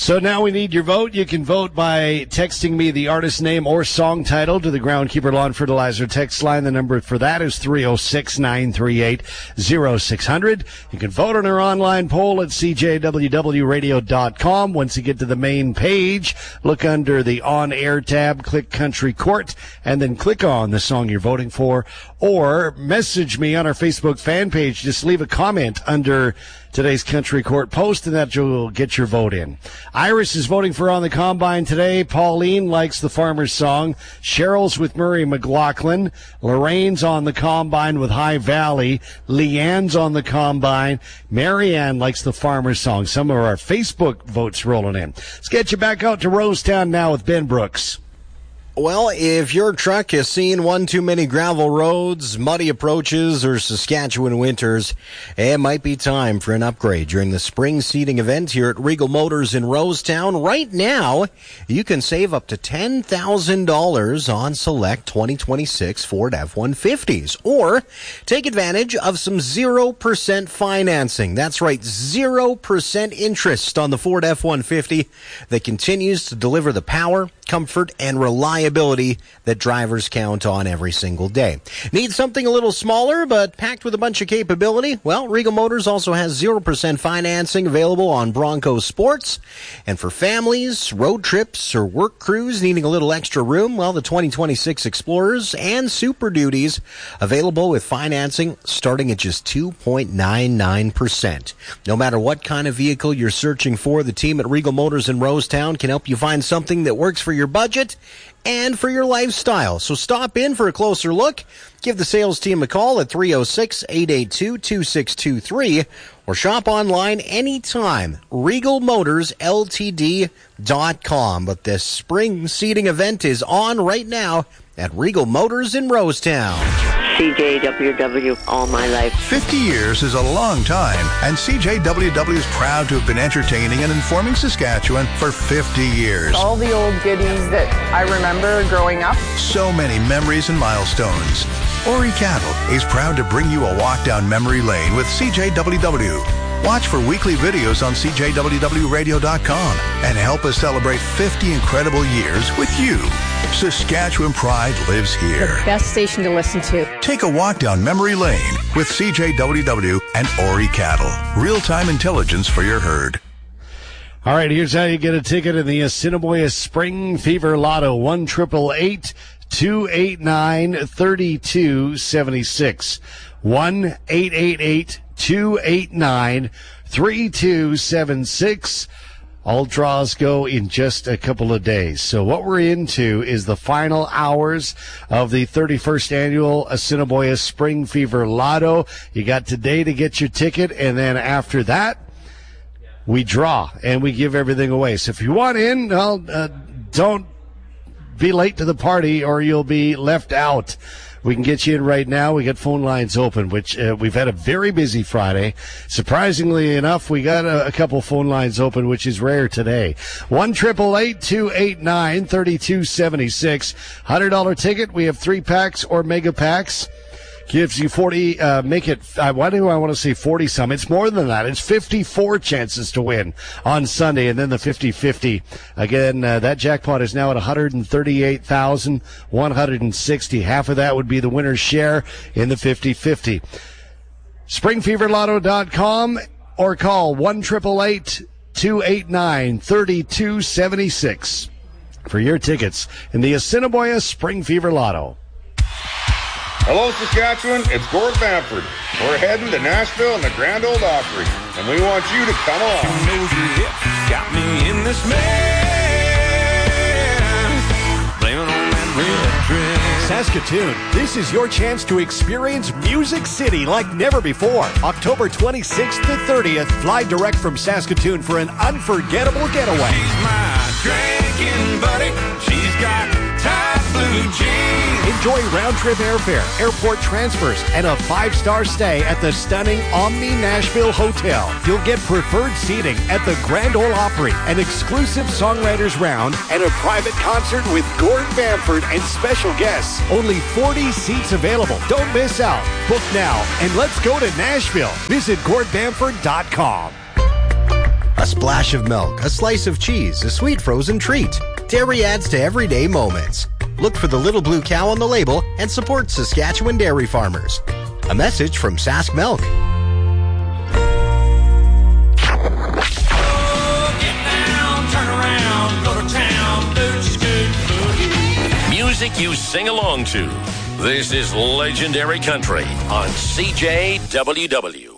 So now we need your vote. You can vote by texting me the artist name or song title to the Groundkeeper Lawn Fertilizer text line. The number for that is 306-938-0600. You can vote on our online poll at cjwwradio.com. Once you get to the main page, look under the on-air tab, click Country Court, and then click on the song you're voting for. Or message me on our Facebook fan page. Just leave a comment under today's Country Court post, and that will get your vote in. Iris is voting for On the Combine today. Pauline likes the Farmer's Song. Cheryl's with Murray McLaughlin. Lorraine's on the Combine with High Valley. Leanne's on the Combine. Marianne likes the Farmer's Song. Some of our Facebook votes rolling in. Let's get you back out to Rosetown now with Ben Brooks. Well, if your truck has seen one too many gravel roads, muddy approaches, or Saskatchewan winters, it might be time for an upgrade during the spring seating event here at Regal Motors in Rosetown. Right now, you can save up to $10,000 on select 2026 Ford F-150s, or take advantage of some 0% financing. That's right, 0% interest on the Ford F-150 that continues to deliver the power, comfort, and reliability that drivers count on every single day. Need something a little smaller but packed with a bunch of capability? Well, Regal Motors also has 0% financing available on Bronco Sports. And for families, road trips, or work crews needing a little extra room, well, the 2026 Explorers and Super Duties available with financing starting at just 2.99%. No matter what kind of vehicle you're searching for, the team at Regal Motors in Rosetown can help you find something that works for your budget and for your lifestyle. So stop in for a closer look. Give the sales team a call at 306-882-2623 or shop online anytime. RegalMotorsLTD.com. But this spring seating event is on right now at Regal Motors in Rosetown. CJWW all my life. 50 years is a long time, and CJWW is proud to have been entertaining and informing Saskatchewan for 50 years. All the old goodies that I remember growing up. So many memories and milestones. Ori Cattle is proud to bring you a walk down memory lane with CJWW. Watch for weekly videos on CJWWradio.com and help us celebrate 50 incredible years with you. Saskatchewan pride lives here. The best station to listen to. Take a walk down memory lane with CJWW and Ori Cattle. Real-time intelligence for your herd. All right, here's how you get a ticket in the Assiniboia Spring Fever Lotto. 1-888-289-3276. 1-888-289-3276. All draws go in just a couple of days. So what we're into is the final hours of the 31st annual Assiniboia Spring Fever Lotto. You got today to get your ticket, and then after that, we draw and we give everything away. So if you want in, well, don't be late to the party or you'll be left out. We can get you in right now. We got phone lines open, which we've had a very busy Friday. Surprisingly enough, we got a couple phone lines open, which is rare today. 1-888-289-3276. $100 ticket. We have 3-packs or mega packs. Gives you 40, make it, why do I want to say 40 some? It's more than that. It's 54 chances to win on Sunday, and then the 50-50. Again, that jackpot is now at $138,160. Half of that would be the winner's share in the 50-50. SpringFeverLotto.com or call 1-888-289-3276 for your tickets in the Assiniboia Spring Fever Lotto. Hello, Saskatchewan. It's Gord Bamford. We're heading to Nashville and the Grand Ole Opry, and we want you to come along. Got me in this mess. Blaming on that red dress. Saskatoon, this is your chance to experience Music City like never before. October 26th to 30th, fly direct from Saskatoon for an unforgettable getaway. She's my drinking buddy. She's got tight blue jeans. Enjoy round-trip airfare, airport transfers, and a 5-star stay at the stunning Omni Nashville Hotel. You'll get preferred seating at the Grand Ole Opry, an exclusive songwriters round, and a private concert with Gord Bamford and special guests. Only 40 seats available. Don't miss out. Book now, and let's go to Nashville. Visit GordBamford.com. A splash of milk, a slice of cheese, a sweet frozen treat. Dairy adds to everyday moments. Look for the little blue cow on the label and support Saskatchewan dairy farmers. A message from Sask Milk. Music you sing along to. This is Legendary Country on CJWW.